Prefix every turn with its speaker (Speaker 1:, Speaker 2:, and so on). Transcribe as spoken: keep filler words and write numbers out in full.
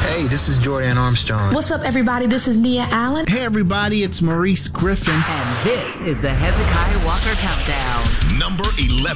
Speaker 1: Hey, this is Jordan Armstrong.
Speaker 2: What's up, everybody? This is Nia Allen.
Speaker 3: Hey, everybody, it's Maurice Griffin.
Speaker 4: And this is the Hezekiah Walker Countdown.
Speaker 5: Number eleven.